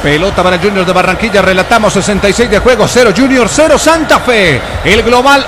Pelota para el Junior de Barranquilla, relatamos 66 de juego, 0 Junior, 0 Santa Fe. El global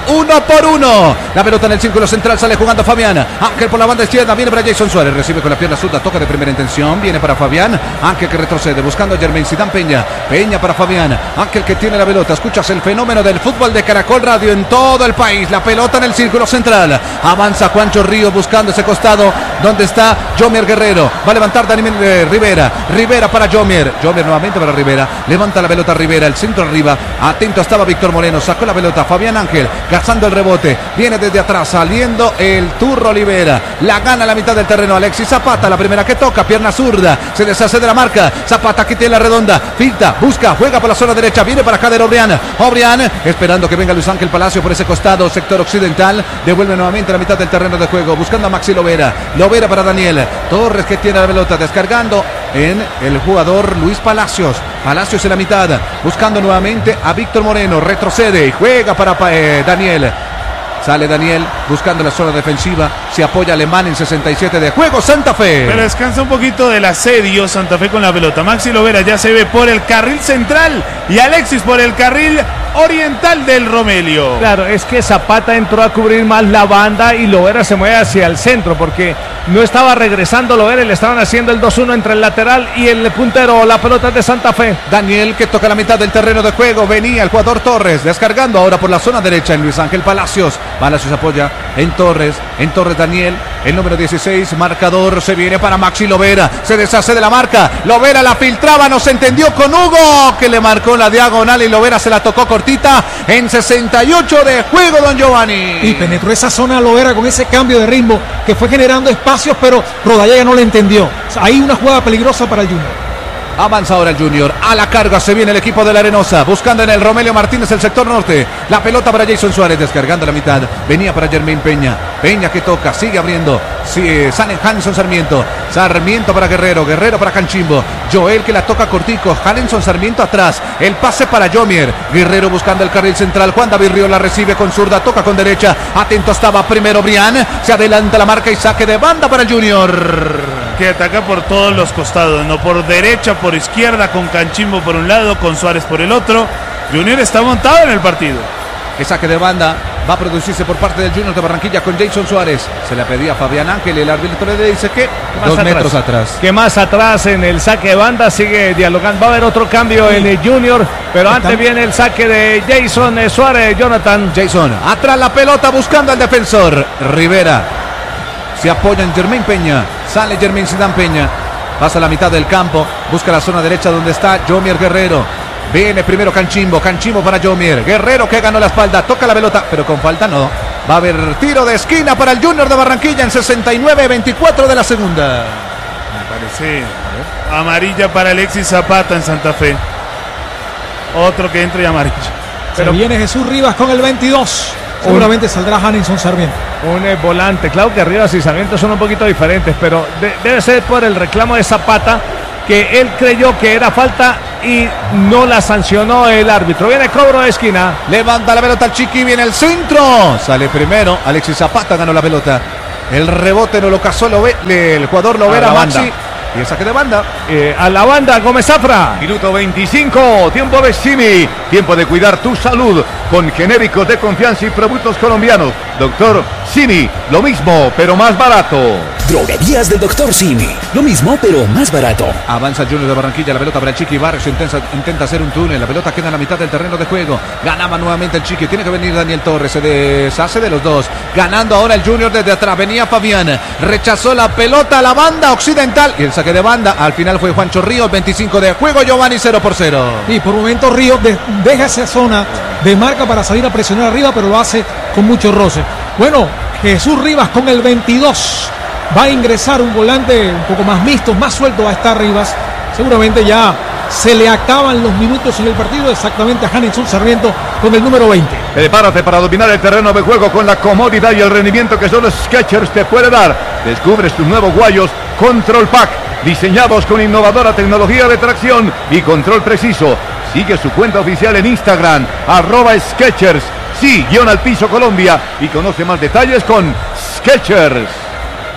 1-1. La pelota en el círculo central, sale jugando Fabián. Ángel por la banda izquierda, viene para Jason Suárez, recibe con la pierna zurda, toca de primera intención, viene para Fabián. Ángel que retrocede, buscando a Jermaine Zidane Peña. Peña para Fabián. Ángel que tiene la pelota, escuchas el fenómeno del fútbol de Caracol Radio en todo el país. La pelota en el círculo central. Avanza Juancho Ríos buscando ese costado donde está Jomier Guerrero. Va a levantar Daniel Rivera. Rivera para Jomier. Jomier nuevamente para Rivera. Levanta la pelota Rivera. El centro arriba. Atento estaba Víctor Moreno. Sacó la pelota. Fabián Ángel cazando el rebote. Viene desde atrás. Saliendo el Turro Olivera. La gana a la mitad del terreno. Alexis Zapata. La primera que toca. Pierna zurda. Se deshace de la marca. Zapata que tiene la redonda. Filtra. Busca. Juega por la zona derecha. Viene para Jader Obrián. Obrián esperando que venga Luis Ángel Palacio por ese costado. Sector occidental. Devuelve nuevamente a la mitad del terreno de juego. Buscando a Maxi Lovera. Lovera para Daniel Torres que tiene la pelota. Descargando en el jugador Luis Palacios. Palacios en la mitad. Buscando nuevamente a Víctor Moreno. Retrocede y juega para Daniel. Sale Daniel buscando la zona defensiva. Se apoya Alemán en 67 de juego. Santa Fe. Pero descansa un poquito del asedio Santa Fe con la pelota. Maxi Lovera ya se ve por el carril central y Alexis por el carril oriental del Romelio. Claro, es que Zapata entró a cubrir más la banda y Lovera se mueve hacia el centro porque no estaba regresando Lovera y le estaban haciendo el 2-1 entre el lateral y el puntero. La pelota es de Santa Fe. Daniel que toca la mitad del terreno de juego. Venía el jugador Torres descargando ahora por la zona derecha en Luis Ángel Palacios. Palacios apoya en Torres Daniel, el número 16, marcador, se viene para Maxi Lovera, se deshace de la marca, Lovera la filtraba, no se entendió con Hugo, que le marcó la diagonal y Lovera se la tocó cortita en 68 de juego, don Giovanni. Y penetró esa zona Lovera con ese cambio de ritmo que fue generando espacios, pero Rodallega no le entendió. Hay una jugada peligrosa para el Junior. Avanza ahora el Junior, a la carga se viene el equipo de la Arenosa, buscando en el Romelio Martínez el sector norte, la pelota para Jason Suárez, descargando la mitad, venía para Jermaine Peña, Peña que toca, sigue abriendo, sale Hanson Sarmiento para Guerrero para Canchimbo, Joel que la toca cortico, Hanson Sarmiento atrás, el pase para Jomier, Guerrero buscando el carril central, Juan David Río la recibe con zurda, toca con derecha, atento estaba primero Brian, se adelanta la marca y saque de banda para el Junior. Que ataca por todos los costados, no por derecha, por izquierda, con Canchimbo por un lado, con Suárez por el otro. Junior está montado en el partido. El saque de banda va a producirse por parte del Junior de Barranquilla con Jason Suárez. Se le pedía a Fabián Ángel y el árbitro le dice que 2 metros atrás. Que más atrás en el saque de banda sigue dialogando. Va a haber otro cambio en el Junior, pero antes viene el saque de Jason Suárez, Jonathan. Jason, atrás la pelota buscando al defensor. Rivera se apoya en Jermaine Peña. Sale Jermaine Zidane Peña. Pasa a la mitad del campo. Busca la zona derecha donde está Jomier Guerrero. Viene primero Canchimbo para Jomier. Guerrero que ganó la espalda. Toca la pelota, pero con falta no. Va a haber tiro de esquina para el Junior de Barranquilla en 69-24 de la segunda. Me parece amarilla para Alexis Zapata en Santa Fe. Otro que entra y amarilla. Pero viene Jesús Rivas con el 22. Seguramente saldrá Hanson Sarmiento. Un volante, claro que Rivas y Sarmiento son un poquito diferentes, pero debe ser por el reclamo de Zapata, que él creyó que era falta y no la sancionó el árbitro. Viene cobro de esquina. Levanta la pelota el Chiqui, viene el centro. Sale primero, Alexis Zapata ganó la pelota. El rebote no lo cazó el jugador Lovera Maxi. Y el saque de banda. A la banda, Gómez Zafra. Minuto 25, tiempo de Simi. Tiempo de cuidar tu salud con genéricos de confianza y productos colombianos. Doctor Simi, lo mismo, pero más barato. Droguerías del Doctor Simi. Lo mismo, pero más barato. Avanza el Junior de Barranquilla, la pelota para el Chiqui Barrios. Intenta hacer un túnel. La pelota queda en la mitad del terreno de juego. Ganaba nuevamente el Chiqui. Tiene que venir Daniel Torres. Se deshace de los dos. Ganando ahora el Junior desde atrás. Venía Fabián. Rechazó la pelota a la banda occidental. Y el saque de banda. Al final fue Juancho Ríos. 25 de juego. Giovanni 0-0. Y por momentos Ríos deja esa zona de marca para salir a presionar arriba, pero lo hace con mucho roce. Bueno, Jesús Rivas con el 22. Va a ingresar un volante un poco más mixto, más suelto va a estar Rivas. Seguramente ya se le acaban los minutos en el partido exactamente a Hanson Sarmiento con el número 20. Prepárate para dominar el terreno de juego con la comodidad y el rendimiento que solo Skechers te puede dar. Descubres tus nuevos guayos Control Pack, diseñados con innovadora tecnología de tracción y control preciso. Sigue su cuenta oficial en Instagram, @Skechers, sí, _Colombia, y conoce más detalles con Skechers.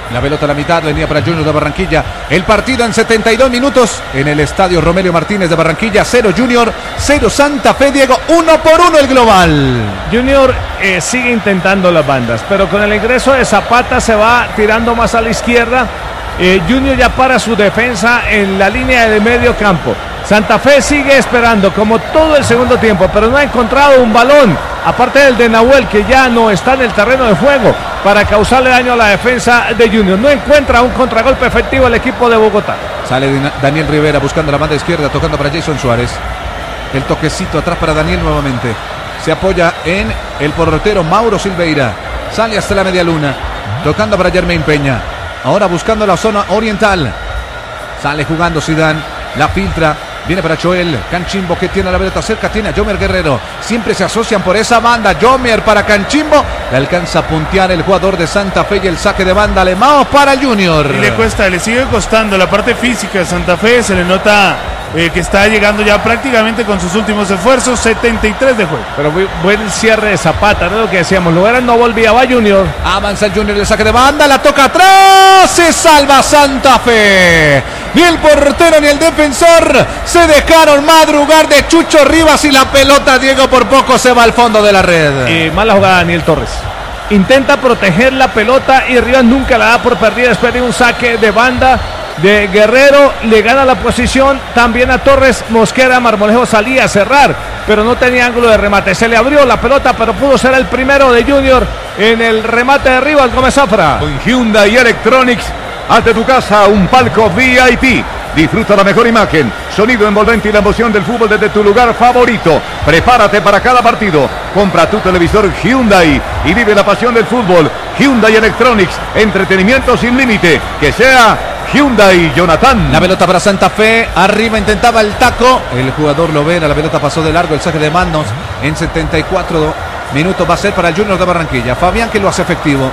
La pelota a la mitad venía para Junior de Barranquilla. El partido en 72 minutos en el estadio Romelio Martínez de Barranquilla. 0 Junior, 0 Santa Fe, Diego. 1-1 el global. Junior sigue intentando las bandas, pero con el ingreso de Zapata se va tirando más a la izquierda. Junior ya para su defensa en la línea de medio campo. Santa Fe sigue esperando como todo el segundo tiempo, pero no ha encontrado un balón, aparte del de Nahuel, que ya no está en el terreno de juego para causarle daño a la defensa de Junior. No encuentra un contragolpe efectivo el equipo de Bogotá. Sale Daniel Rivera buscando la banda izquierda, tocando para Jason Suárez. El toquecito atrás para Daniel nuevamente. Se apoya en el portero Mauro Silveira. Sale hasta la media luna, tocando para Jermaine Peña. Ahora buscando la zona oriental. Sale jugando Zidane, la filtra. Viene para Joel Canchimbo, que tiene la pelota cerca, tiene a Jomer Guerrero. Siempre se asocian por esa banda. Jomer para Canchimbo. Le alcanza a puntear el jugador de Santa Fe y el saque de banda alemán para Junior. Y le cuesta, le sigue costando la parte física de Santa Fe. Se le nota que está llegando ya prácticamente con sus últimos esfuerzos. 73 de juego. Pero buen cierre de Zapata, ¿no? Lo que decíamos, Lovera no volvía, va Junior. Avanza el Junior, el saque de banda, la toca atrás. Se salva Santa Fe. Ni el portero ni el defensor se dejaron madrugar de Chucho Rivas y la pelota, Diego, por poco se va al fondo de la red. Mala jugada Daniel Torres. Intenta proteger la pelota y Rivas nunca la da por perdida después de un saque de banda de Guerrero. Le gana la posición también a Torres. Mosquera Marmolejo salía a cerrar, pero no tenía ángulo de remate. Se le abrió la pelota, pero pudo ser el primero de Junior en el remate de Rivas Gómez Zafra. Con Hyundai Electronics, haz de tu casa un palco VIP. Disfruta la mejor imagen, sonido envolvente y la emoción del fútbol desde tu lugar favorito. Prepárate para cada partido. Compra tu televisor Hyundai y vive la pasión del fútbol. Hyundai Electronics, entretenimiento sin límite. Que sea Hyundai, Jonathan. La pelota para Santa Fe, arriba intentaba el taco. El jugador Lovera, la pelota pasó de largo, el saque de manos en 74 minutos va a ser para el Junior de Barranquilla. Fabián, que lo hace efectivo.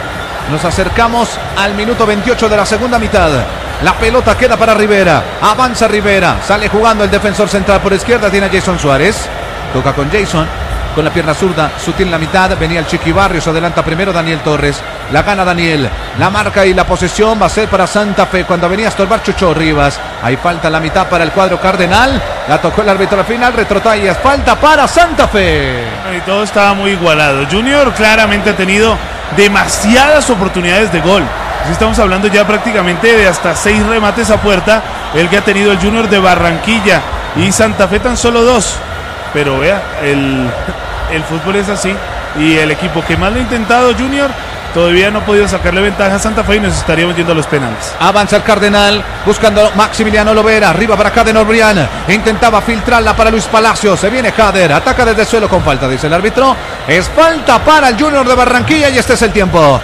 Nos acercamos al minuto 28 de la segunda mitad. La pelota queda para Rivera. Avanza Rivera. Sale jugando el defensor central por izquierda. Tiene a Jason Suárez. Toca con Jason. Con la pierna zurda. Sutil en la mitad. Venía el Chiqui Barrios. Adelanta primero Daniel Torres. La gana Daniel. La marca y la posesión va a ser para Santa Fe. Cuando venía a estorbar Chucho Rivas. Hay falta en la mitad para el cuadro cardenal. La tocó el árbitro al final. Retrotrae. Falta para Santa Fe. Y todo estaba muy igualado. Junior claramente ha tenido demasiadas oportunidades de gol. Estamos hablando ya prácticamente de hasta 6 remates a puerta, el que ha tenido el Junior de Barranquilla, y Santa Fe tan solo 2. Pero vea, el fútbol es así, y el equipo que más lo ha intentado, Junior, todavía no ha podido sacarle ventaja a Santa Fe y nos estaríamos yendo a los penales. Avanza el Cardenal, buscando Maximiliano Lovera, arriba para Caden Orbrián, intentaba filtrarla para Luis Palacio, se viene Cader, ataca desde el suelo con falta, dice el árbitro. Es falta para el Junior de Barranquilla y este es el tiempo.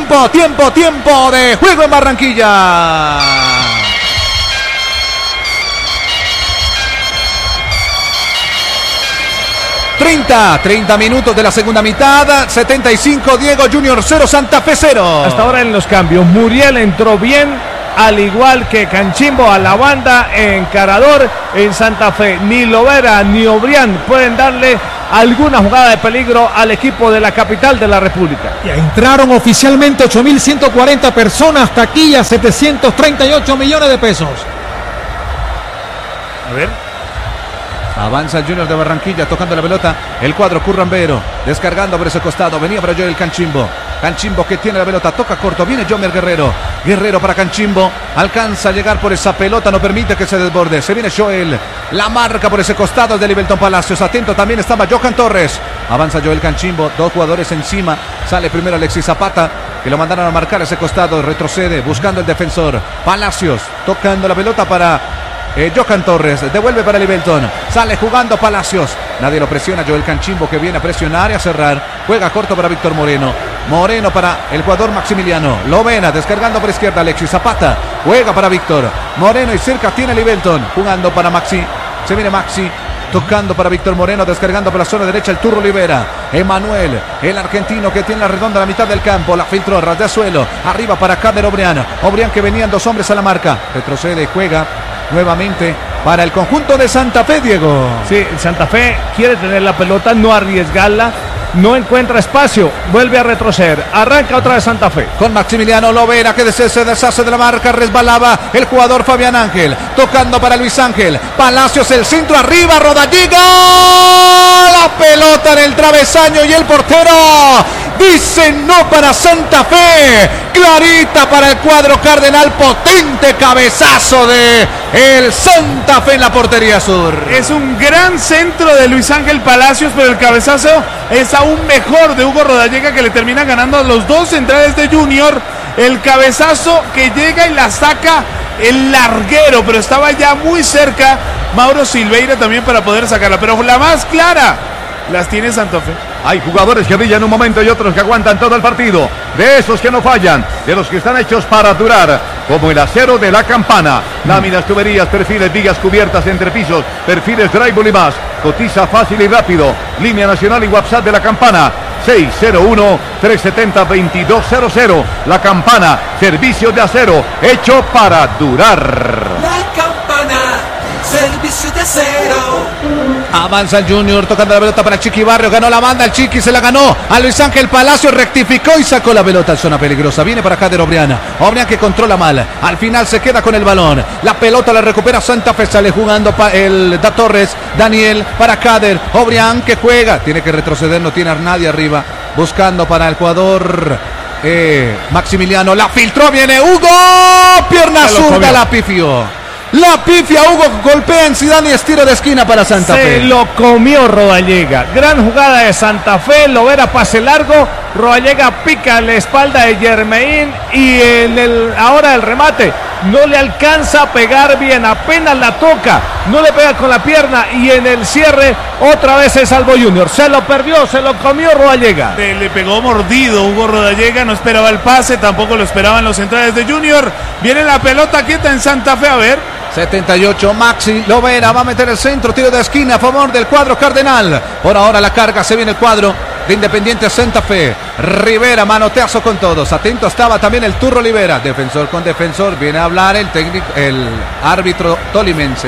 Tiempo de juego en Barranquilla. ...30 minutos de la segunda mitad... ...75 Diego, Junior 0, Santa Fe 0... Hasta ahora en los cambios... Muriel entró bien... ...al igual que Canchimbo a la banda... ...encarador en Santa Fe... ...ni Lovera ni Obrián pueden darle... ...alguna jugada de peligro al equipo de la capital de la República... Ya entraron oficialmente 8.140 personas... ...taquilla 738 millones de pesos... A ver... Avanza el Junior de Barranquilla tocando la pelota. El cuadro Currambero descargando por ese costado. Venía para Joel Canchimbo. Canchimbo que tiene la pelota. Toca corto. Viene Jomer Guerrero. Guerrero para Canchimbo. Alcanza a llegar por esa pelota. No permite que se desborde. Se viene Joel. La marca por ese costado de Livelton Palacios. Atento también estaba Johan Torres. Avanza Joel Canchimbo. 2 jugadores encima. Sale primero Alexis Zapata, que lo mandaron a marcar ese costado. Retrocede buscando el defensor. Palacios tocando la pelota para Johan Torres, devuelve para Livelton, sale jugando Palacios, nadie lo presiona, Joel Canchimbo que viene a presionar y a cerrar, juega corto para Víctor Moreno, Moreno para el jugador Maximiliano, Lovena descargando por izquierda, Alexis Zapata, juega para Víctor, Moreno y cerca tiene Livelton, jugando para Maxi, se viene Maxi, tocando para Víctor Moreno, descargando por la zona derecha el Turro Olivera, Emanuel, el argentino que tiene la redonda a la mitad del campo, la filtró, ras de suelo, arriba para Cader Obrián, Obrián que venían 2 hombres a la marca, retrocede y juega nuevamente para el conjunto de Santa Fe, Diego. Sí, Santa Fe quiere tener la pelota, no arriesgarla. no encuentra espacio, vuelve a retroceder, arranca otra vez Santa Fe. Con Maximiliano Lovera que se deshace de la marca, resbalaba el jugador Fabián Ángel, tocando para Luis Ángel, Palacios el centro arriba, Rodallega, la pelota en el travesaño y el portero dice no para Santa Fe, clarita para el cuadro cardenal, potente cabezazo de el Santa Fe en la portería sur. Es un gran centro de Luis Ángel Palacios, pero el cabezazo es aún mejor de Hugo Rodallega, que le termina ganando a los dos centrales de Junior. El cabezazo que llega y la saca el larguero, pero estaba ya muy cerca Mauro Silveira también para poder sacarla, pero la más clara las tiene Santa Fe. Hay jugadores que brillan un momento y otros que aguantan todo el partido. De esos que no fallan, de los que están hechos para durar, como el acero de la Campana. Láminas, tuberías, perfiles, vigas cubiertas, entrepisos, perfiles, drywall y más. Cotiza fácil y rápido. Línea nacional y WhatsApp de la Campana. 601-370-2200. La Campana, servicio de acero, hecho para durar. La Campana, servicio de acero. Avanza el Junior tocando la pelota para Chiqui Barrio, ganó la banda, el Chiqui se la ganó a Luis Ángel Palacio, rectificó y sacó la pelota en zona peligrosa. Viene para Kader Obrián que controla mal, al final se queda con el balón, la pelota la recupera Santa Fe, sale jugando el Da Torres, Daniel para Kader Obrián que juega, tiene que retroceder, no tiene a nadie arriba, buscando para el jugador Maximiliano, la filtró, viene Hugo, pierna zurda, la pifió. La pifia, Hugo golpea en Zidane y es tiro de esquina para Santa Fe. Se lo comió Rodallega. Gran jugada de Santa Fe, Lovera pase largo, Rodallega pica en la espalda de Germain y ahora el remate no le alcanza a pegar bien, apenas la toca, no le pega con la pierna y en el cierre otra vez se salvó Junior. Se lo perdió, se lo comió Rodallega. Le pegó mordido Hugo Rodallega, no esperaba el pase, tampoco lo esperaban los centrales de Junior. Viene la pelota quieta en Santa Fe, a ver. 78, Maxi Lovera va a meter el centro, tiro de esquina a favor del cuadro cardenal. Por ahora la carga, se viene el cuadro de Independiente Santa Fe. Rivera, manoteazo con todos. Atento estaba también el Turro Rivera. Defensor con defensor, viene a hablar el técnico, el árbitro tolimense.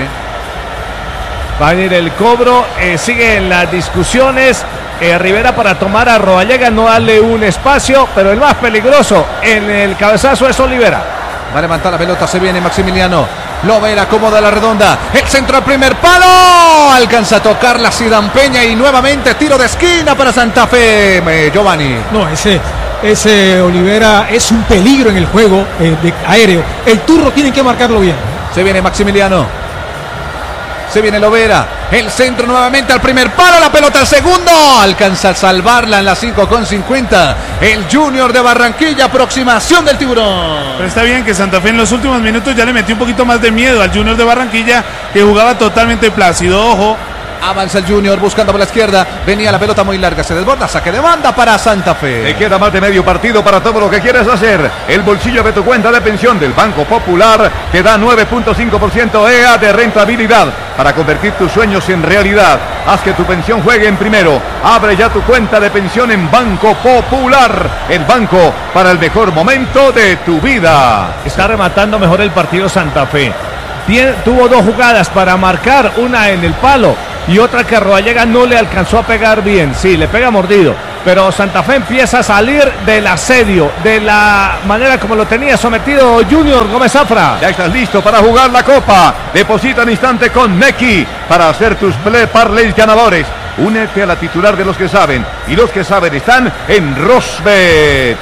Va a venir el cobro, siguen las discusiones. Rivera para tomar a Rodallega, no darle un espacio, pero el más peligroso en el cabezazo es Olivera. Va a levantar la pelota, se viene Maximiliano Lovera, acomoda la redonda, el centro al primer palo, alcanza a tocar la Zidane Peña y nuevamente tiro de esquina para Santa Fe, Giovanni. No, ese Olivera es un peligro en el juego de aéreo. El Turro tiene que marcarlo bien. Se viene Maximiliano. Se viene Lovera, el centro nuevamente al primer palo, la pelota al segundo, alcanza a salvarla en la 5:50, el Junior de Barranquilla, aproximación del tiburón. Pero está bien que Santa Fe en los últimos minutos ya le metió un poquito más de miedo al Junior de Barranquilla, que jugaba totalmente plácido, ojo. Avanza el Junior buscando por la izquierda, venía la pelota muy larga, se desborda, saque de banda para Santa Fe. Te queda más de medio partido para todo lo que quieres hacer. El bolsillo de tu cuenta de pensión del Banco Popular te da 9.5% EA de rentabilidad para convertir tus sueños en realidad. Haz que tu pensión juegue en primero. Abre ya tu cuenta de pensión en Banco Popular, el banco para el mejor momento de tu vida. Está rematando mejor el partido Santa Fe. Tuvo dos jugadas para marcar, una en el palo y otra que Rodallega no le alcanzó a pegar bien. Sí, le pega mordido, pero Santa Fe empieza a salir del asedio, de la manera como lo tenía sometido Junior Gómez Zafra. Ya estás listo para jugar la Copa. Deposita al instante con Neki para hacer tus parlays ganadores. Únete a la titular de los que saben, y los que saben están en Rosbet.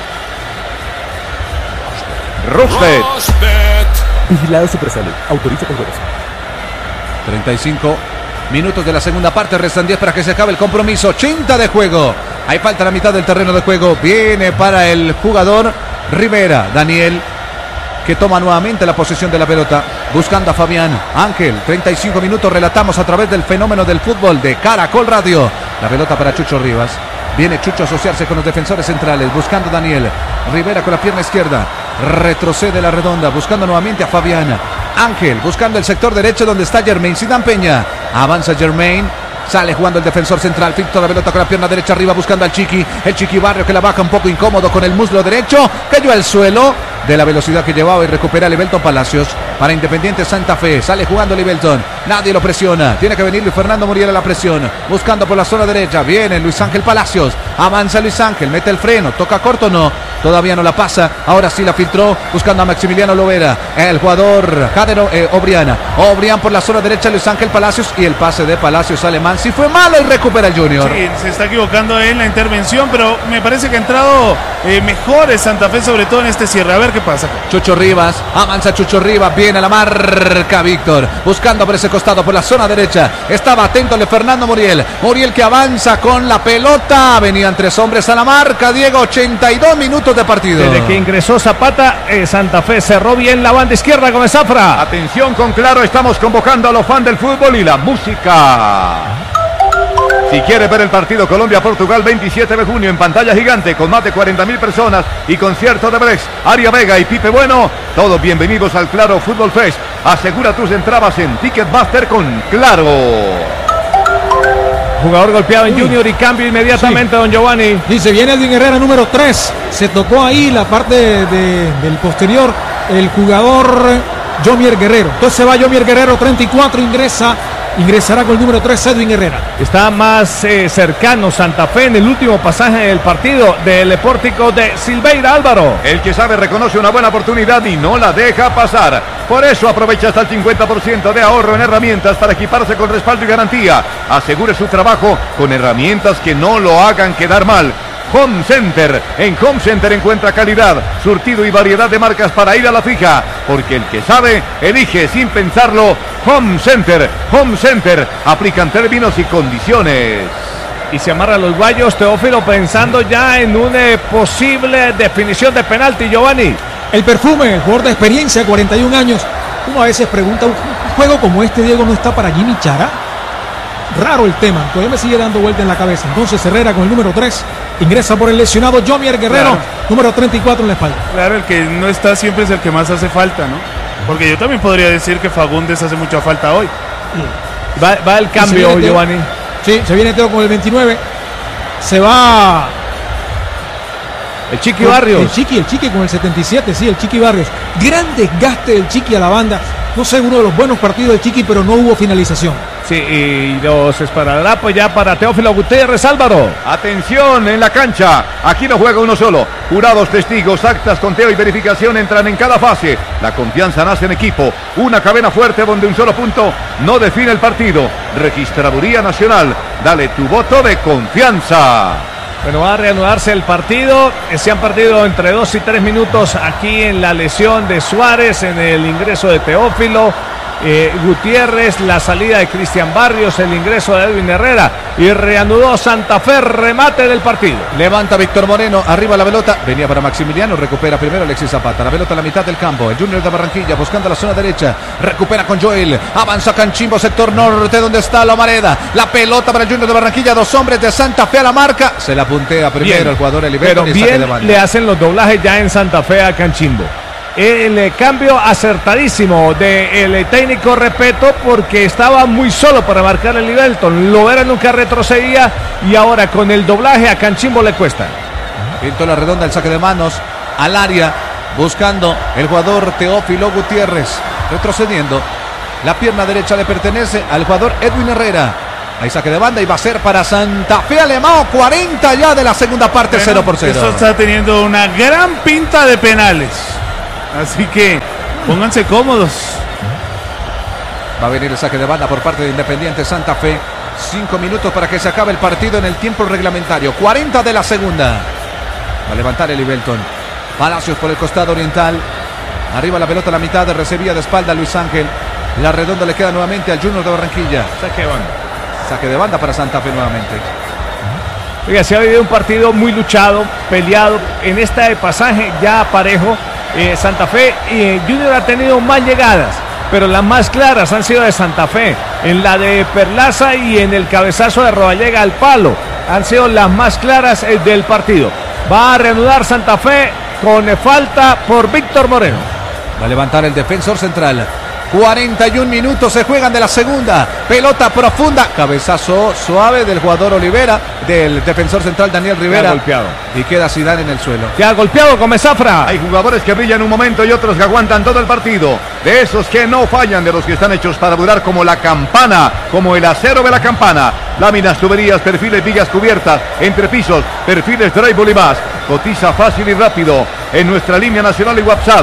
Rosbet. Vigilado Supersalud. Autoriza con juegos. 35 minutos de la segunda parte, restan 10 para que se acabe el compromiso. 80 de juego. Hay falta a la mitad del terreno de juego. Viene para el jugador Rivera, Daniel, que toma nuevamente la posesión de la pelota, buscando a Fabián Ángel. 35 minutos, relatamos a través del fenómeno del fútbol de Caracol Radio. La pelota para Chucho Rivas. Viene Chucho a asociarse con los defensores centrales, buscando a Daniel. Rivera con la pierna izquierda, retrocede la redonda, buscando nuevamente a Fabián Ángel, buscando el sector derecho donde está Germain Zidane Peña. Avanza Germain, sale jugando el defensor central, filtra la pelota con la pierna derecha arriba, buscando al Chiqui. El Chiqui Barrio que la baja un poco incómodo con el muslo derecho, cayó al suelo. de la velocidad que llevaba y recupera Libelton Palacios para Independiente Santa Fe. Sale jugando Libelton, nadie lo presiona, tiene que venir Luis Fernando Muriel a la presión, buscando por la zona derecha, viene Luis Ángel Palacios, avanza Luis Ángel, mete el freno, toca corto, no, todavía no la pasa, ahora sí la filtró, buscando a Maximiliano Lovera, el jugador Obrián por la zona derecha, Luis Ángel Palacios, y el pase de Palacios alemán, si fue malo y recupera el Junior. Sí, se está equivocando en la intervención, pero me parece que ha entrado mejor Santa Fe, sobre todo en este cierre. A ver qué pasa. Chucho Rivas, avanza Chucho Rivas, viene a la marca Víctor, buscando por ese costado, por la zona derecha, estaba atento Fernando Muriel que avanza con la pelota, venían 3 hombres a la marca, Diego, 82 minutos de partido. Desde que ingresó Zapata, Santa Fe cerró bien la banda izquierda con Zafra. Atención con Claro, estamos convocando a los fans del fútbol y la música. Si quiere ver el partido Colombia-Portugal 27 de junio en pantalla gigante con más de 40.000 personas y concierto de Brex, Aria Vega y Pipe Bueno, todos bienvenidos al Claro Fútbol Fest. Asegura tus entradas en Ticketmaster con Claro. Jugador golpeado en Junior y cambio inmediatamente, don Giovanni. Dice, viene Edwin Herrera número 3. Se tocó ahí la parte del posterior el jugador Jomier Guerrero. Entonces se va Jomier Guerrero, 34, ingresará con el número 3 Edwin Herrera. Está más cercano Santa Fe en el último pasaje del partido del pórtico de Silveira, Álvaro. El que sabe reconoce una buena oportunidad y no la deja pasar. Por eso aprovecha hasta el 50% de ahorro en herramientas para equiparse con respaldo y garantía. Asegure su trabajo con herramientas que no lo hagan quedar mal. Home Center. En Home Center encuentra calidad, surtido y variedad de marcas para ir a la fija. Porque el que sabe, elige sin pensarlo. Home Center. Home Center. Aplican términos y condiciones. Y se amarra los guayos, Teófilo, pensando ya en una posible definición de penalti, Giovanni. El Perfume, el jugador de experiencia, 41 años. Uno a veces pregunta, ¿un juego como este, Diego, no está para Jimmy Chará? Raro el tema, todavía me sigue dando vuelta en la cabeza. Entonces Herrera con el número 3 ingresa por el lesionado Jomier Guerrero, número 34 en la espalda. Claro, el que no está siempre es el que más hace falta, ¿no? Porque yo también podría decir que Fagundes hace mucha falta hoy. Va el cambio, Giovanni. Sí, se viene Teo con el 29. Se va el Chiqui Barrios. El Chiqui con el 77, sí, el Chiqui Barrios. Gran desgaste del Chiqui a la banda. No sé, uno de los buenos partidos del Chiqui, pero no hubo finalización. Sí, y los esperará pues ya para Teófilo Gutiérrez, Álvaro. Atención en la cancha, aquí no juega uno solo. Jurados, testigos, actas, conteo y verificación entran en cada fase. La confianza nace en equipo, una cadena fuerte donde un solo punto no define el partido. Registraduría Nacional, dale tu voto de confianza. Bueno, va a reanudarse el partido. Se han perdido entre 2 y 3 minutos aquí en la lesión de Suárez, en el ingreso de Teófilo Gutiérrez, la salida de Cristian Barrios, el ingreso de Edwin Herrera, y reanudó Santa Fe, remate del partido. Levanta Víctor Moreno, arriba la pelota, venía para Maximiliano, recupera primero Alexis Zapata, la pelota a la mitad del campo, el Junior de Barranquilla buscando la zona derecha, recupera con Joel, avanza Canchimbo, sector norte donde está Lomareda, la pelota para el Junior de Barranquilla, 2 hombres de Santa Fe a la marca, se la puntea primero bien, el jugador Eliberto, pero bien le hacen los doblajes ya en Santa Fe a Canchimbo. El cambio acertadísimo del técnico Repeto, porque estaba muy solo para marcar el Libelton. Lovera nunca retrocedía y ahora con el doblaje a Canchimbo le cuesta. Pintó la redonda, el saque de manos al área, buscando el jugador Teófilo Gutiérrez, retrocediendo. La pierna derecha le pertenece al jugador Edwin Herrera. Ahí saque de banda y va a ser para Santa Fe Alemão, 40 ya de la segunda parte, bueno, 0-0. Esto está teniendo una gran pinta de penales. Así que pónganse cómodos. Va a venir el saque de banda por parte de Independiente Santa Fe. 5 minutos para que se acabe el partido en el tiempo reglamentario. 40 de la segunda. Va a levantar el Libelton. Palacios por el costado oriental. Arriba la pelota a la mitad. Recibía de espalda Luis Ángel. La redonda le queda nuevamente al Junior de Barranquilla. Saque de banda. Saque de banda para Santa Fe nuevamente. Oiga, se ha vivido un partido muy luchado, peleado. En este pasaje ya parejo. Santa Fe y Junior ha tenido más llegadas, pero las más claras han sido de Santa Fe, en la de Perlaza y en el cabezazo de Rodallega al palo, han sido las más claras del partido. Va a reanudar Santa Fe con falta por Víctor Moreno. Va a levantar el defensor central 41 minutos se juegan de la segunda. Pelota profunda. Cabezazo suave del jugador Olivera, del defensor central Daniel Rivera. Golpeado. Y queda Zidane en el suelo. Que ha golpeado con Zafra. Hay jugadores que brillan un momento y otros que aguantan todo el partido. De esos que no fallan, de los que están hechos para durar, como la campana, como el acero de la campana. Láminas, tuberías, perfiles, vigas cubiertas, entrepisos, perfiles, drywall y más. Cotiza fácil y rápido en nuestra línea nacional y WhatsApp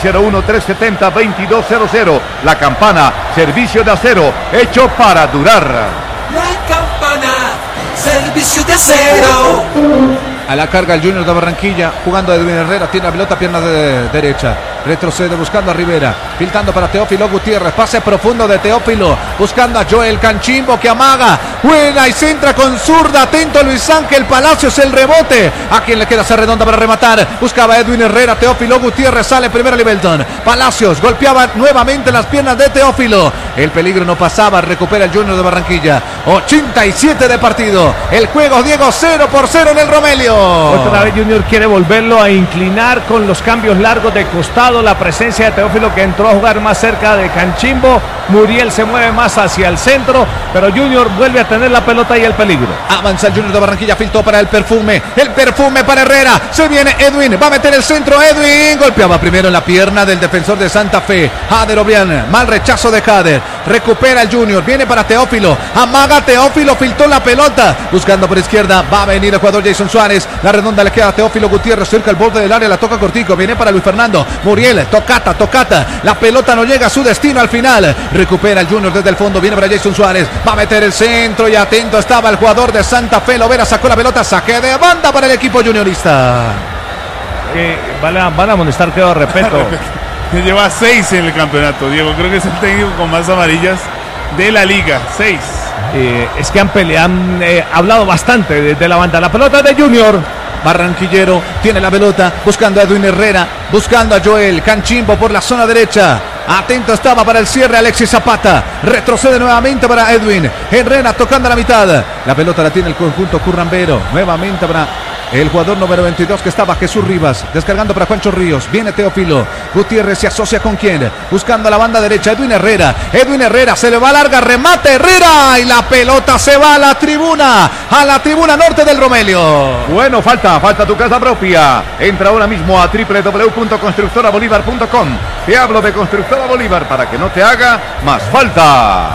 601-370-2200. La Campana, servicio de acero hecho para durar. La Campana, servicio de acero. A la carga el Junior de Barranquilla, jugando Edwin Herrera, tiene la pelota, pierna de derecha, retrocede buscando a Rivera, filtrando para Teófilo Gutiérrez, pase profundo de Teófilo, buscando a Joel Canchimbo que amaga, buena y centra con zurda, atento Luis Ángel Palacios, el rebote, a quien le queda esa redonda para rematar, buscaba Edwin Herrera, Teófilo Gutiérrez, sale primero a Libeldon, Palacios golpeaba nuevamente las piernas de Teófilo, el peligro no pasaba, recupera el Junior de Barranquilla, 87 de partido, el juego Diego 0-0 en el Romelio. Otra vez Junior quiere volverlo a inclinar con los cambios largos de costado, la presencia de Teófilo que entró a jugar más cerca de Canchimbo, Muriel se mueve más hacia el centro, pero Junior vuelve a tener la pelota y el peligro. Avanza el Junior de Barranquilla, filtró para el perfume para Herrera, se viene Edwin, va a meter el centro, Edwin, golpeaba primero en la pierna del defensor de Santa Fe, Jader Obrián, mal rechazo de Jader, recupera el Junior, viene para Teófilo, amaga Teófilo, filtró la pelota, buscando por izquierda, va a venir el jugador Jason Suárez, la redonda le queda a Teófilo Gutiérrez, cerca el borde del área, la toca cortico, viene para Luis Fernando, Muriel, tocata, la pelota no llega a su destino al final, recupera el Junior desde el fondo, viene para Jason Suárez, va a meter el centro y atento estaba el jugador de Santa Fe, Lovera sacó la pelota, saque de banda para el equipo juniorista. Van a amonestar, quedó respeto. Que lleva 6 en el campeonato, Diego, creo que es el técnico con más amarillas de la liga, 6. Es que han hablado bastante de la banda. La pelota de Junior. Barranquillero tiene la pelota, buscando a Edwin Herrera, buscando a Joel Canchimbo por la zona derecha. Atento estaba para el cierre Alexis Zapata. Retrocede nuevamente para Edwin Herrera tocando a la mitad. La pelota la tiene el conjunto currambero. Nuevamente para el jugador número 22 que estaba Jesús Rivas. Descargando para Juancho Ríos. Viene Teófilo Gutiérrez, se asocia con quién. Buscando a la banda derecha Edwin Herrera. Edwin Herrera se le va larga, remate Herrera. Y la pelota se va a la tribuna norte del Romelio. Bueno, falta tu casa propia. Entra ahora mismo a www.constructorabolívar.com. Te hablo de Constructora Bolívar para que no te haga más falta.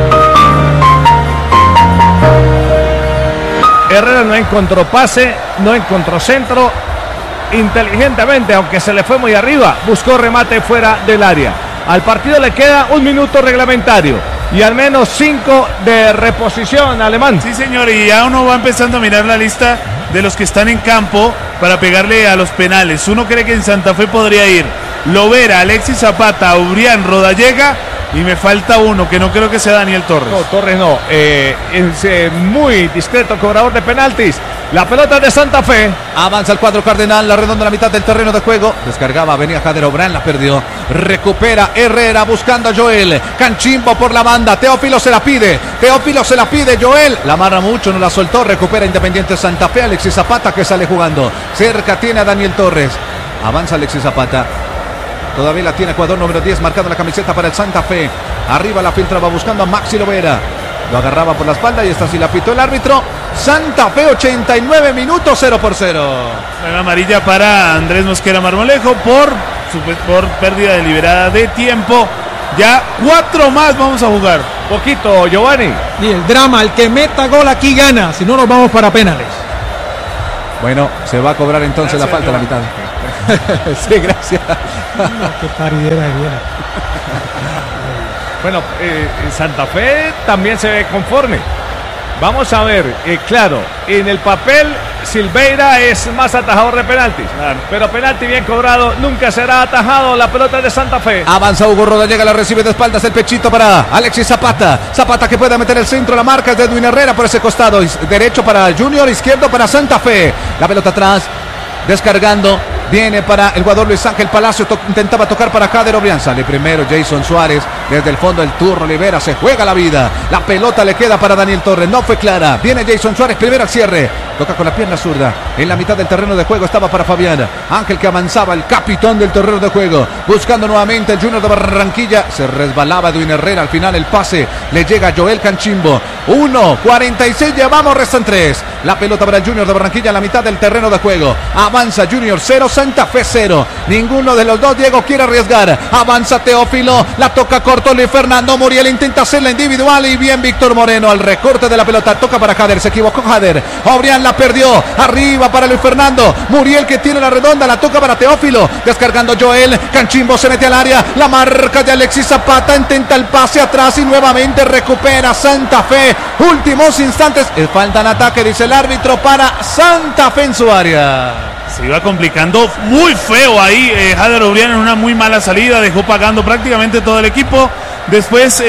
Herrera no encontró pase, no encontró centro. Inteligentemente, aunque se le fue muy arriba, buscó remate fuera del área. Al partido le queda 1 minuto reglamentario y al menos 5 de reposición, Alemán. Sí, señor, y ya uno va empezando a mirar la lista de los que están en campo para pegarle a los penales. Uno cree que en Santa Fe podría ir Lovera, Alexis Zapata, Ubrián, Rodallega, y me falta uno que no creo que sea Daniel Torres. No, Torres no. Es muy discreto cobrador de penaltis. La pelota de Santa Fe. Avanza el cuadro cardenal, la redonda a la mitad del terreno de juego. Descargaba, venía Jader Obrán, la perdió. Recupera Herrera buscando a Joel Canchimbo por la banda. Teófilo se la pide, Joel. La amarra mucho, no la soltó. Recupera Independiente Santa Fe. Alexis Zapata que sale jugando. Cerca tiene a Daniel Torres. Avanza Alexis Zapata. Todavía la tiene jugador número 10 marcando la camiseta para el Santa Fe. Arriba la filtraba buscando a Maxi Lovera. Lo agarraba por la espalda y esta sí la pitó el árbitro. Santa Fe 89 minutos 0-0. Una amarilla para Andrés Mosquera Marmolejo por pérdida deliberada de tiempo. Ya 4 más vamos a jugar. Poquito, Giovanni. Y el drama, el que meta gol aquí gana. Si no, nos vamos para penales. Bueno, se va a cobrar entonces Gracias, la falta a la mitad. Sí, gracias. Qué paridera de bien. Bueno, Santa Fe también se ve conforme. Vamos a ver, claro, en el papel Silveira es más atajador de penaltis, pero penalti bien cobrado nunca será atajado. La pelota de Santa Fe. Avanza Hugo Rodallega, la recibe de espaldas, el pechito para Alexis Zapata. Zapata que puede meter el centro, la marca es de Edwin Herrera por ese costado. Derecho para Junior, izquierdo para Santa Fe. La pelota atrás, descargando. Viene para el jugador Luis Ángel Palacio, intentaba tocar para Jader Obrián, sale primero Jason Suárez, Desde el fondo el Turro Olivera se juega la vida. La pelota le queda para Daniel Torres. No fue clara. Viene Jason Suárez primero al cierre. Toca con la pierna zurda. En la mitad del terreno de juego estaba para Fabián. Ángel que avanzaba, el capitán del terreno de juego. Buscando nuevamente el Junior de Barranquilla. Se resbalaba Edwin Herrera. Al final el pase le llega a Joel Canchimbo. 1:46 llevamos, restan 3. La pelota para el Junior de Barranquilla en la mitad del terreno de juego. Avanza Junior 0, Santa Fe 0. Ninguno de los dos, Diego, quiere arriesgar. Avanza Teófilo. La toca corto Luis Fernando Muriel. Intenta hacerla individual y bien Víctor Moreno al recorte de la pelota. Toca para Jader. Se equivocó Jader. Obrián la perdió. Arriba para Luis Fernando. Muriel que tiene la redonda. La toca para Teófilo. Descargando Joel. Canchimbo se mete al área. La marca de Alexis Zapata. Intenta el pase atrás y nuevamente recupera Santa Fe. Últimos instantes. Falta en ataque, dice el árbitro, para Santa Fe en su área. Se iba complicando muy feo ahí Jader Obrián en una muy mala salida. Dejó pagando prácticamente todo el equipo. Después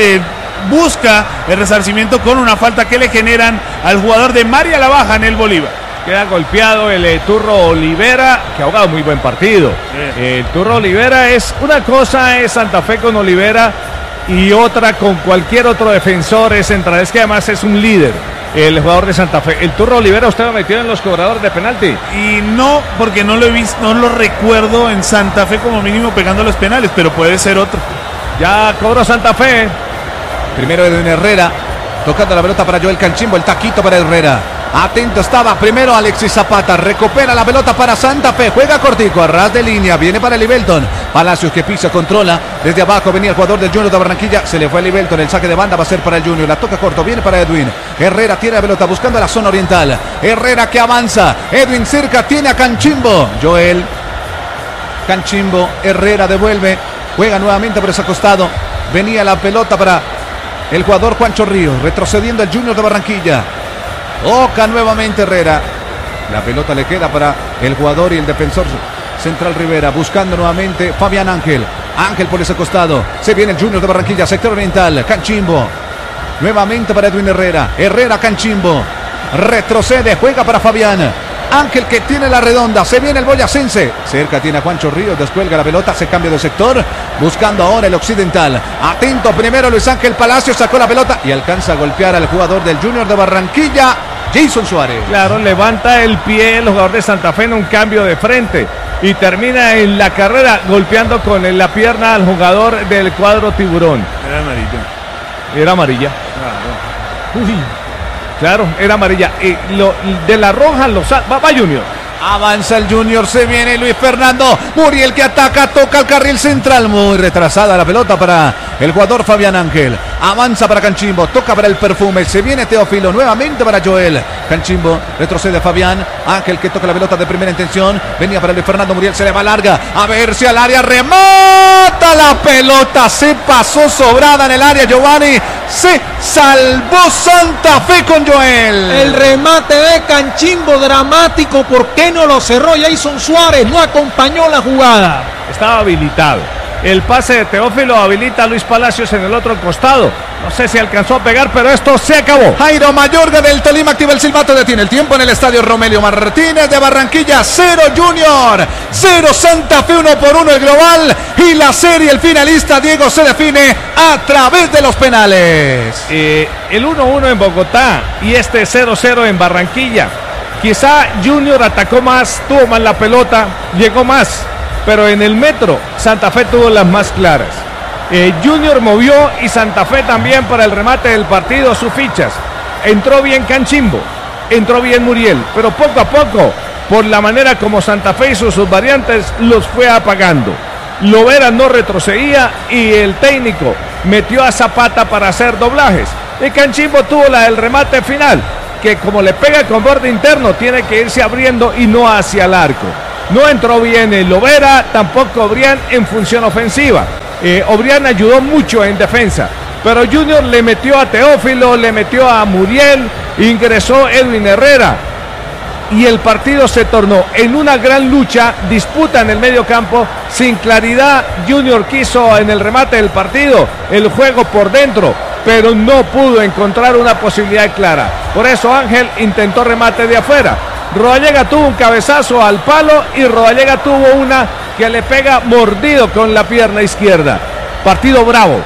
busca el resarcimiento con una falta que le generan al jugador de María la Baja en el Bolívar. Queda golpeado el Turro Olivera, que ha jugado muy buen partido. El Turro Olivera es una cosa, es Santa Fe con Olivera, y otra con cualquier otro defensor es central. Es que además es un líder el jugador de Santa Fe. El Turro Olivera, usted lo metió en los cobradores de penalti. Y no, porque no lo he visto, no lo recuerdo en Santa Fe como mínimo pegando los penales, pero puede ser otro. Ya cobró Santa Fe. Primero Edwin Herrera, tocando la pelota para Joel Canchimbo, el taquito para Herrera. Atento estaba primero Alexis Zapata, recupera la pelota para Santa Fe, juega cortico, a ras de línea, viene para Libelton. Palacios que pisa, controla, desde abajo venía el jugador del Junior de Barranquilla, se le fue a Libelton, el saque de banda va a ser para el Junior, la toca corto, viene para Edwin. Herrera tiene la pelota buscando la zona oriental, Herrera que avanza, Edwin cerca, tiene a Canchimbo, Joel Canchimbo, Herrera devuelve, juega nuevamente por ese costado, venía la pelota para el jugador Juancho Ríos, retrocediendo el Junior de Barranquilla. Toca nuevamente Herrera. La pelota le queda para el jugador y el defensor central Rivera. Buscando nuevamente Fabián Ángel. Ángel por ese costado. Se viene el Junior de Barranquilla, sector oriental. Canchimbo. Nuevamente para Edwin Herrera. Herrera, Canchimbo. Retrocede, juega para Fabián. Ángel que tiene la redonda, se viene el boyacense, cerca tiene a Juancho Ríos, descuelga la pelota, se cambia de sector, buscando ahora el occidental, atento primero Luis Ángel Palacio, sacó la pelota y alcanza a golpear al jugador del Junior de Barranquilla, Jason Suárez. Claro, levanta el pie el jugador de Santa Fe en un cambio de frente y termina en la carrera golpeando con la pierna al jugador del cuadro Tiburón. Era amarilla. Era amarilla. Claro. Uy. Claro, era amarilla. De la roja va Junior. Avanza el Junior, se viene Luis Fernando. Muriel que ataca, toca el carril central. Muy retrasada la pelota para el jugador Fabián Ángel. Avanza para Canchimbo, toca para el Perfume. Se viene Teófilo, nuevamente para Joel. Canchimbo, retrocede Fabián Ángel que toca la pelota de primera intención. Venía para Luis Fernando, Muriel se le va larga. A ver si al área remata la pelota. Se pasó sobrada en el área Giovanni. Se salvó Santa Fe con Joel. El remate de Canchimbo dramático. ¿Por qué no lo cerró Jason Suárez? No acompañó la jugada. Estaba habilitado. El pase de Teófilo habilita a Luis Palacios en el otro costado. No sé si alcanzó a pegar, pero esto se acabó. Jairo Mayorga del Tolima activa el silbato, detiene el tiempo en el estadio Romelio Martínez de Barranquilla. 0 Junior, 0 Santa Fe, 1-1 el global. Y la serie, el finalista Diego, se define a través de los penales. El 1-1 en Bogotá y este 0-0 en Barranquilla. Quizá Junior atacó más, tuvo más la pelota, llegó más. Pero en el metro, Santa Fe tuvo las más claras. Junior movió y Santa Fe también para el remate del partido sus fichas. Entró bien Canchimbo, entró bien Muriel, pero poco a poco, por la manera como Santa Fe hizo sus variantes, los fue apagando. Lovera no retrocedía y el técnico metió a Zapata para hacer doblajes. Y Canchimbo tuvo la del remate final, que como le pega con borde interno, tiene que irse abriendo y no hacia el arco. No entró bien el Lovera, tampoco Obrián en función ofensiva. Obrián ayudó mucho en defensa, pero Junior le metió a Teófilo, le metió a Muriel, ingresó Edwin Herrera y el partido se tornó en una gran lucha, disputa en el medio campo, sin claridad. Junior quiso en el remate del partido el juego por dentro, pero no pudo encontrar una posibilidad clara. Por eso Ángel intentó remate de afuera. Rodallega tuvo un cabezazo al palo y Rodallega tuvo una que le pega mordido con la pierna izquierda. Partido bravo.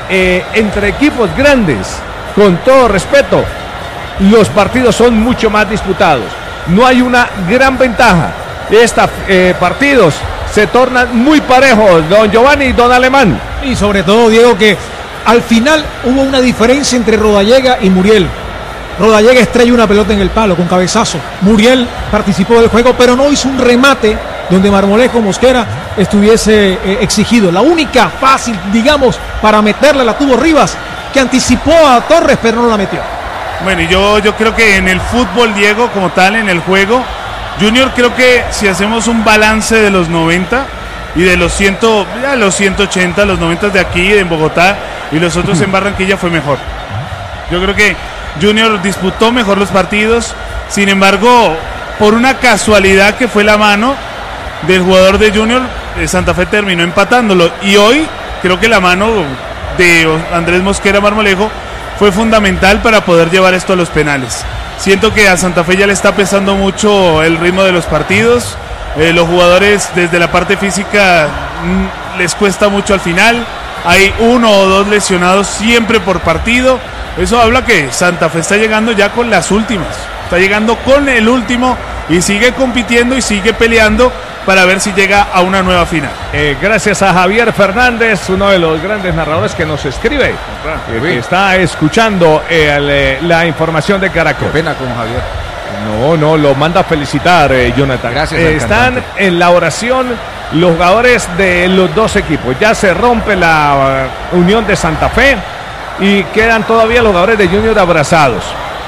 entre equipos grandes, con todo respeto, los partidos son mucho más disputados. No hay una gran ventaja. Estos partidos se tornan muy parejos, don Giovanni y don Alemán. Y sobre todo, Diego, que al final hubo una diferencia entre Rodallega y Muriel. Rodallega estrella una pelota en el palo con cabezazo. Muriel participó del juego, pero no hizo un remate donde Marmolejo Mosquera estuviese exigido. La única fácil, digamos, para meterla la tuvo Rivas, que anticipó a Torres, pero no la metió. Bueno, y yo creo que en el fútbol, Diego, como tal, en el juego, Junior, creo que si hacemos un balance de los 90 y de los 180, los 90 de aquí, en Bogotá, y los otros en Barranquilla, fue mejor. Yo creo que Junior disputó mejor los partidos. Sin embargo, por una casualidad que fue la mano del jugador de Junior, Santa Fe terminó empatándolo. Y hoy creo que la mano de Andrés Mosquera Marmolejo fue fundamental para poder llevar esto a los penales. Siento que a Santa Fe ya le está pesando mucho el ritmo de los partidos. Los jugadores desde la parte física les cuesta mucho al final. Hay 1 o 2 lesionados siempre por partido. Eso habla que Santa Fe está llegando ya con las últimas. Está llegando con el último y sigue compitiendo y sigue peleando para ver si llega a una nueva final. Gracias a Javier Fernández, uno de los grandes narradores que nos escribe, que está escuchando la información de Caracol. Qué pena con Javier. No, lo manda a felicitar, Jonathan. Gracias. Están en la oración los jugadores de los dos equipos. Ya se rompe la unión de Santa Fe y quedan todavía los jugadores de Junior abrazados.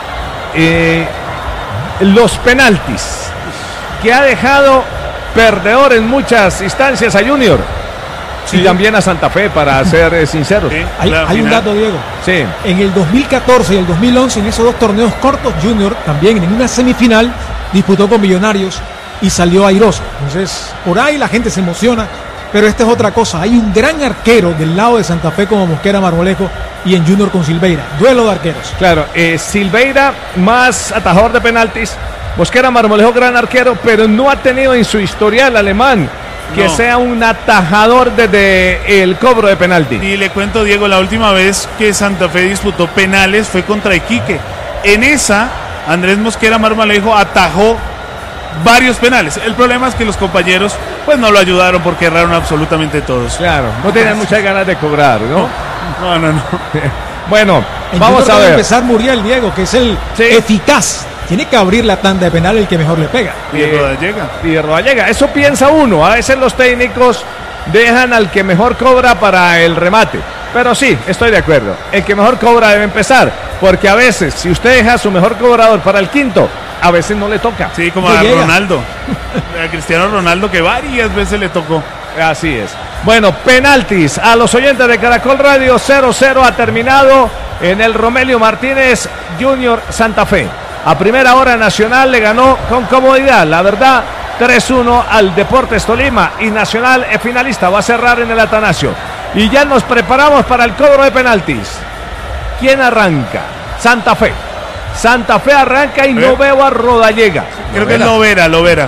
Los penaltis que ha dejado perdedor en muchas instancias a Junior, sí, y también a Santa Fe, para ser sinceros. Sí, hay un dato, Diego. Sí. En el 2014 y el 2011, en esos 2 torneos cortos, Junior también en una semifinal disputó con Millonarios y salió airoso. Entonces, por ahí la gente se emociona, pero esta es otra cosa. Hay un gran arquero del lado de Santa Fe como Mosquera Marmolejo y en Junior con Silveira. Duelo de arqueros. Claro, Silveira más atajador de penaltis. Mosquera Marmolejo, gran arquero, pero no ha tenido en su historial alemán que sea un atajador desde el cobro de penalti. Y le cuento, Diego, la última vez que Santa Fe disputó penales fue contra Iquique. En esa, Andrés Mosquera Marmolejo atajó varios penales. El problema es que los compañeros pues no lo ayudaron porque erraron absolutamente todos. Claro, no tenían muchas ganas de cobrar, ¿no? No. Bueno, en vamos Junior a ver. empezar Muriel, Diego, que es el eficaz. Tiene que abrir la tanda de penal el que mejor le pega. Y Rodallega. Eso piensa uno. A veces los técnicos dejan al que mejor cobra para el remate. Pero sí, estoy de acuerdo. El que mejor cobra debe empezar. Porque a veces, si usted deja a su mejor cobrador para el quinto, a veces no le toca. Sí, como a Ronaldo. A Cristiano Ronaldo, que varias veces le tocó. Así es. Bueno, penaltis a los oyentes de Caracol Radio. 0-0 ha terminado en el Romelio Martínez Junior Santa Fe. A primera hora Nacional le ganó con comodidad, la verdad, 3-1 al Deportes Tolima, y Nacional es finalista, va a cerrar en el Atanasio. Y ya nos preparamos para el cobro de penaltis. ¿Quién arranca? Santa Fe. Santa Fe arranca y no veo a Rodallega. Creo que es Lovera.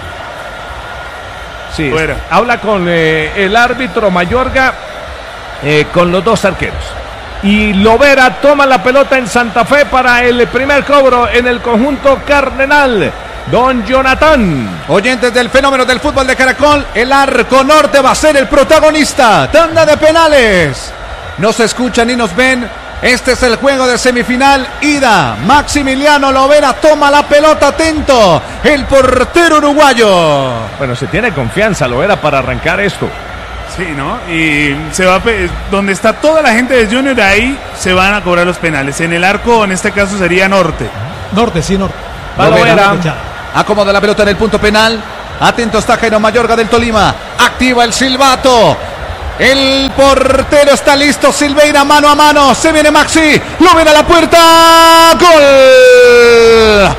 Sí, habla con el árbitro Mayorga, con los dos arqueros. Y Lovera toma la pelota en Santa Fe para el primer cobro en el conjunto cardenal. Don Jonathan. Oyentes del fenómeno del fútbol de Caracol, el Arco Norte va a ser el protagonista. Tanda de penales. No se escuchan ni nos ven. Este es el juego de semifinal ida. Maximiliano Lovera toma la pelota, atento. El portero uruguayo. Bueno, se tiene confianza Lovera para arrancar esto. Sí, ¿no? Y se va donde está toda la gente de Junior, ahí se van a cobrar los penales. En el arco, en este caso, sería Norte. Norte. Lovera acomoda la pelota en el punto penal. Atento está Jairo Mayorga del Tolima. Activa el silbato. El portero está listo. Silveira mano a mano. Se viene Maxi. Lovera a la puerta. ¡Gol!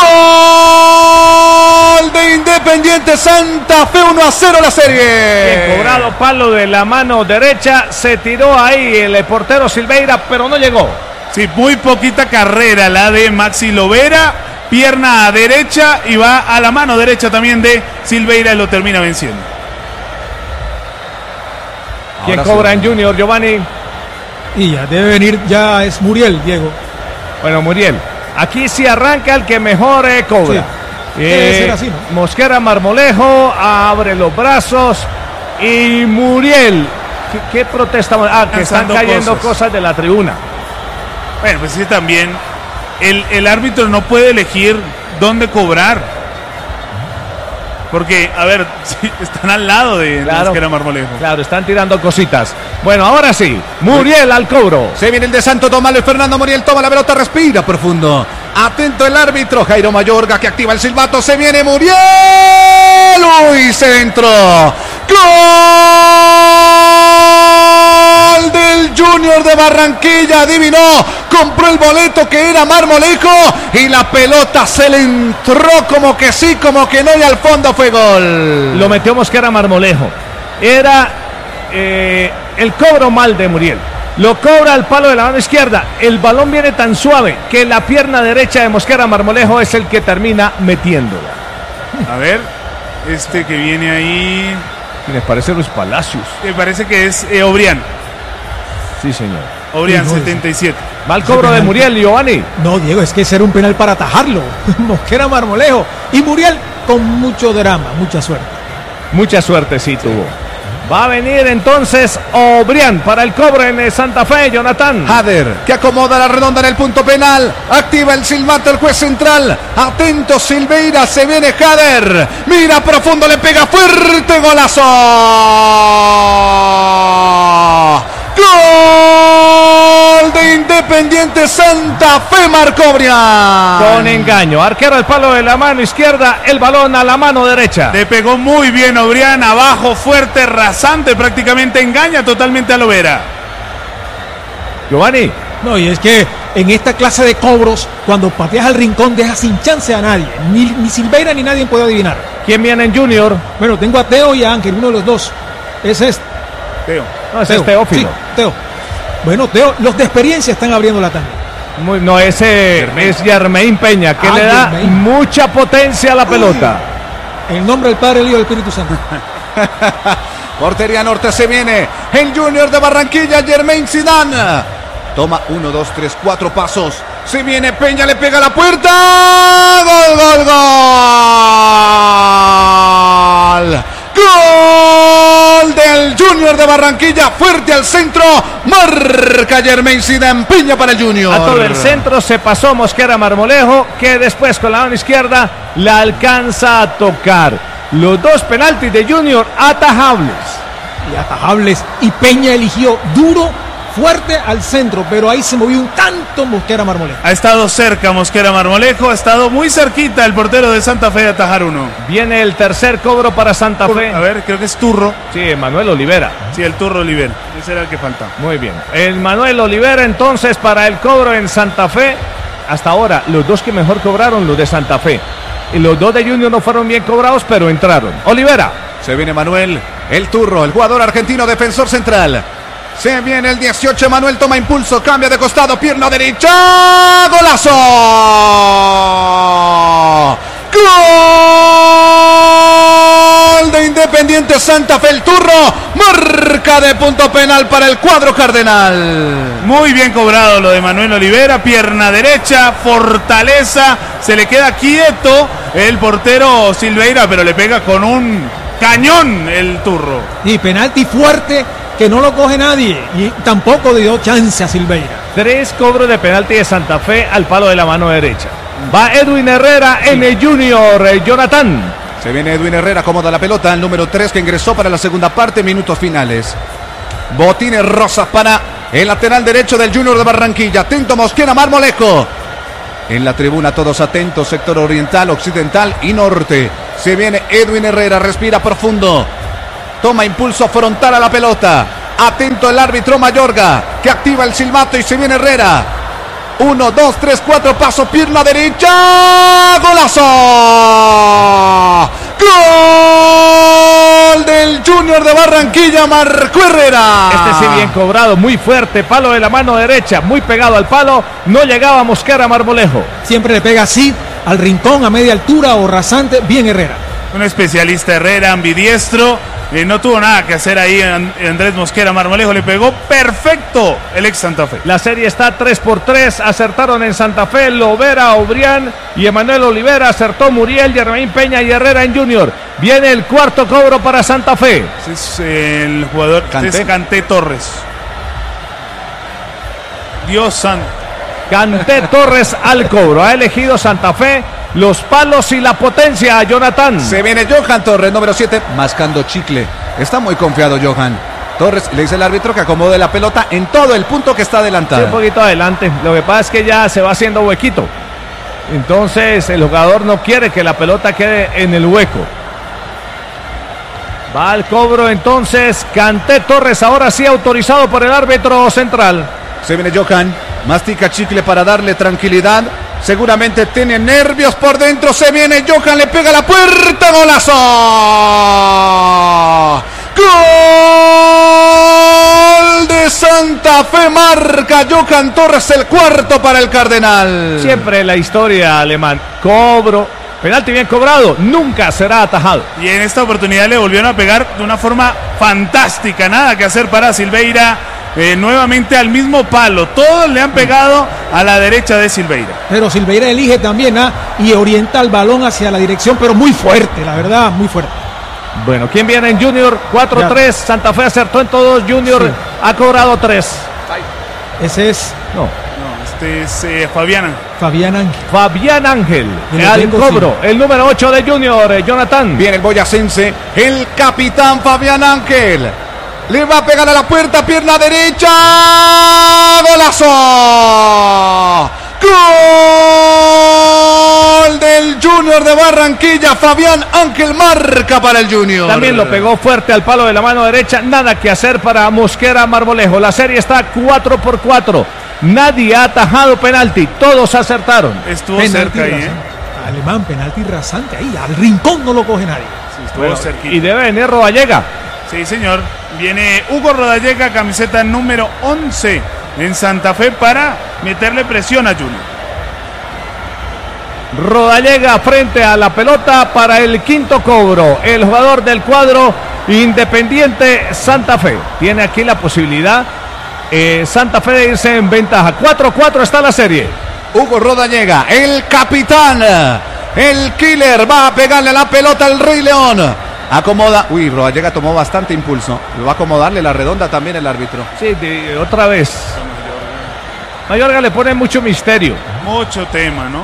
¡Gol de Independiente Santa Fe! 1-0 la serie. Bien cobrado, palo de la mano derecha. Se tiró ahí el portero Silveira, pero no llegó. Sí, muy poquita carrera la de Maxi Lovera. Pierna a derecha y va a la mano derecha también de Silveira y lo termina venciendo. ¿Quién cobra en Junior, Giovanni? Y ya debe venir, ya es Muriel, Diego. Bueno, Muriel, aquí sí arranca el que mejor cobra. Sí. Debe ser así, ¿no? Mosquera Marmolejo abre los brazos y Muriel, ¿qué protesta? Que están Lanzando cayendo cosas de la tribuna. Bueno, pues sí, también el árbitro no puede elegir dónde cobrar. Porque, a ver, sí, están al lado de Mosquera Marmolejo. Claro, están tirando cositas. Bueno, ahora sí, Muriel al cobro. Se viene el de Santo Tomás, Luis Fernando Muriel toma la pelota, respira profundo. Atento el árbitro, Jairo Mayorga, que activa el silbato. Se viene Muriel. ¡Uy, centro! ¡Gol del Junior de Barranquilla! Adivinó, compró el boleto que era Marmolejo y la pelota se le entró como que sí, como que no, y al fondo fue gol. Lo metió Mosquera Marmolejo. Era el cobro mal de Muriel. Lo cobra al palo de la mano izquierda. El balón viene tan suave que la pierna derecha de Mosquera Marmolejo es el que termina metiéndola. A ver, este que viene ahí. Les parece Luis Palacios. Me parece que es Obrián. Sí, señor. Obrián, Sí, no, 77. Mal cobro de Muriel, Giovanni. No, Diego, es que ese era un penal para atajarlo. Mosquera Marmolejo. Y Muriel con mucho drama, mucha suerte. Mucha suerte sí tuvo. Va a venir entonces Obrián para el cobro en Santa Fe, Jonathan. Hader, que acomoda la redonda en el punto penal. Activa el silbato el juez central. Atento Silveira, se viene Hader. Mira profundo, le pega fuerte, golazo. Gol de Independiente Santa Fe, marcó Obrián. Con engaño, arquero al palo de la mano izquierda, el balón a la mano derecha. Le pegó muy bien Obrián, abajo, fuerte, rasante, prácticamente engaña totalmente a Lovera. Giovanni. No, y es que en esta clase de cobros, cuando pateas al rincón, dejas sin chance a nadie. Ni Silveira ni nadie puede adivinar. ¿Quién viene en Junior? Bueno, tengo a Teo y a Ángel, uno de los dos. Ese es Teo. No, ese es Teófilo. Sí, Teo. Bueno, Teo, los de experiencia están abriendo la tanda. No, ese es Yermain Peña, que le da Yermain. mucha potencia a la pelota. En el nombre del Padre, el Hijo y del Espíritu Santo. Portería norte, se viene el Junior de Barranquilla, Jermaine Zidane. Toma 1, 2, 3, 4 pasos. Se viene Peña, le pega a la puerta. ¡Gol, gol, gol! ¡Gol del Junior de Barranquilla! Fuerte al centro. Marca Jermaine Zidane. Peña para el Junior. A todo el centro se pasó Mosquera Marmolejo, que después con la mano izquierda la alcanza a tocar. Los dos penaltis de Junior atajables. Y atajables. Y Peña eligió duro, fuerte al centro, pero ahí se movió un tanto Mosquera Marmolejo. Ha estado cerca Mosquera Marmolejo, ha estado muy cerquita el portero de Santa Fe de atajar uno. Viene el tercer cobro para Santa Fe. A ver, creo que es Turro. Sí, Manuel Olivera. Sí, el Turro Oliver. Ese era el que faltaba. Muy bien. El Manuel Olivera entonces para el cobro en Santa Fe. Hasta ahora, los dos que mejor cobraron, los de Santa Fe. Y los dos de Junior no fueron bien cobrados, pero entraron. Olivera. Se viene Manuel, el Turro, el jugador argentino, defensor central. Se viene el 18, Manuel toma impulso, cambia de costado, pierna derecha, golazo. Gol de Independiente Santa Fe, el Turro, marca de punto penal para el cuadro cardenal. Muy bien cobrado lo de Manuel Olivera, pierna derecha, fortaleza, se le queda quieto el portero Silveira, pero le pega con un cañón el Turro. Y penalti fuerte que no lo coge nadie y tampoco dio chance a Silveira. 3 cobros de penalti de Santa Fe al palo de la mano derecha. Va Edwin Herrera en el Junior, Jonathan. Se viene Edwin Herrera, acomoda la pelota, el número 3 que ingresó para la segunda parte, minutos finales. Botines rosas para el lateral derecho del Junior de Barranquilla. Atento Mosquera Marmolejo. En la tribuna todos atentos, sector oriental, occidental y norte. Se viene Edwin Herrera, respira profundo. Toma impulso frontal a la pelota. Atento el árbitro Mayorga, que activa el silbato y se viene Herrera. 1, 2, 3, 4 pasos, pierna derecha. ¡Golazo! ¡Gol del Junior de Barranquilla! Marcó Herrera. Este sí bien cobrado, muy fuerte, palo de la mano derecha, muy pegado al palo. No llegaba Mosquera Marmolejo. Siempre le pega así, al rincón, a media altura o rasante, bien Herrera. Un especialista Herrera, ambidiestro. no tuvo nada que hacer ahí Andrés Mosquera Marmolejo, le pegó perfecto el ex Santa Fe. La serie está 3-3, acertaron en Santa Fe Lovera, Obrián y Emanuel Olivera, acertó Muriel, Germain Peña y Herrera en Junior. Viene el cuarto cobro para Santa Fe. Ese es el jugador Canté Torres. Dios santo. Canté Torres al cobro, ha elegido Santa Fe los palos y la potencia, Jonathan. Se viene Johan Torres, número 7, mascando chicle. Está muy confiado Johan Torres, le dice el árbitro que acomode la pelota en todo el punto que está adelantada. Sí, un poquito adelante, lo que pasa es que ya se va haciendo huequito. Entonces el jugador no quiere que la pelota quede en el hueco. Va al cobro entonces Canté Torres, ahora sí autorizado por el árbitro central. Se viene Johan, mastica chicle para darle tranquilidad. Seguramente tiene nervios por dentro. Se viene Johan, le pega a la puerta. ¡Golazo! ¡Gol de Santa Fe! Marca Johan Torres, el cuarto para el Cardenal. Siempre la historia, Alemán. Cobro, penalti bien cobrado, nunca será atajado. Y en esta oportunidad le volvieron a pegar de una forma fantástica. Nada que hacer para Silveira. Nuevamente al mismo palo. Todos le han pegado a la derecha de Silveira. Pero Silveira elige también y orienta el balón hacia la dirección, pero muy fuerte, la verdad, muy fuerte. Bueno, ¿quién viene en Junior? 4-3. Santa Fe acertó en todos. Junior ha cobrado 3. Ese es. No, este es Fabián Ángel. Al cobro. Sí. El número 8 de Junior, Jonathan. Viene el boyacense, el capitán Fabián Ángel. Le va a pegar a la puerta, pierna derecha. ¡Golazo! ¡Gol del Junior de Barranquilla! Fabián Ángel marca para el Junior. También lo pegó fuerte al palo de la mano derecha. Nada que hacer para Mosquera Marmolejo. La serie está 4-4. Nadie ha atajado penalti. Todos acertaron. Estuvo Penalti cerca ahí, Alemán, penalti rasante ahí. Al rincón no lo coge nadie. Sí, estuvo cerquita. Y debe venir Rodallega. Sí, señor. Viene Hugo Rodallega, camiseta número 11 en Santa Fe para meterle presión a Junior. Rodallega frente a la pelota para el quinto cobro. El jugador del cuadro Independiente Santa Fe. Tiene aquí la posibilidad Santa Fe de irse en ventaja. 4-4 está la serie. Hugo Rodallega, el capitán, el killer, va a pegarle a la pelota al Rey León. Acomoda. Uy, Rodallega tomó bastante impulso. Le va a acomodarle la redonda también el árbitro. Sí, otra vez. Mayorga le pone mucho misterio. Mucho tema, ¿no?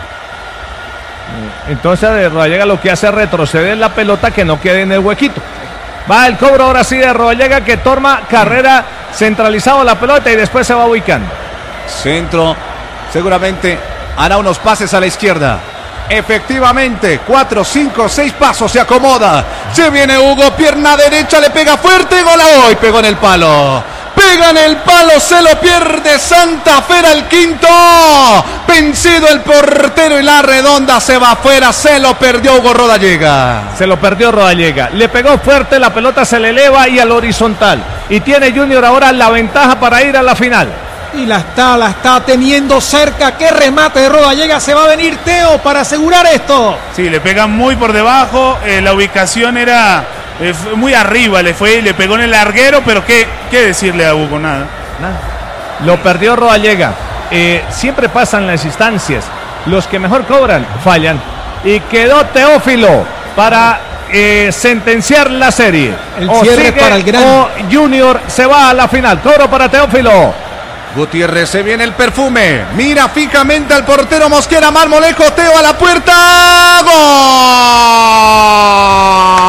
Entonces Rodallega lo que hace es retroceder la pelota que no quede en el huequito. Va el cobro ahora sí de Rodallega que toma carrera centralizado la pelota y después se va ubicando. Centro. Seguramente hará unos pases a la izquierda. Efectivamente, 4, 5, 6 pasos, se acomoda. Se viene Hugo, pierna derecha, le pega fuerte, gol a hoy, pegó en el palo. Pega en el palo, se lo pierde Santa Fe al quinto. Vencido el portero y la redonda se va afuera, se lo perdió Hugo Rodallega. Se lo perdió Rodallega. Le pegó fuerte, la pelota se le eleva y al horizontal. Y tiene Junior ahora la ventaja para ir a la final. Y la está teniendo cerca. Qué remate de Rodallega. Se va a venir Teo para asegurar esto. Sí, le pega muy por debajo. La ubicación era muy arriba. Le fue y le pegó en el larguero. Pero qué decirle a Hugo, nada. Lo perdió Rodallega. Siempre pasan las instancias. Los que mejor cobran fallan. Y quedó Teófilo para sentenciar la serie. El cierre sigue, para el gran. O Junior se va a la final. Cobro para Teófilo. Gutiérrez, se viene el perfume. Mira fijamente al portero Mosquera Marmolejo. Teo a la puerta. ¡Gol!